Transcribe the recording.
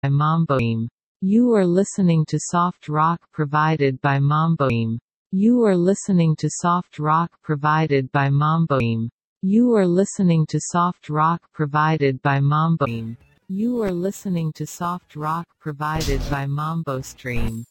Mamboim. You are listening to soft rock provided by Mamboim. You are listening to soft rock provided by Mamboim. You are listening to soft rock provided by Mamboim. You are listening to soft rock provided by Mambo Stream.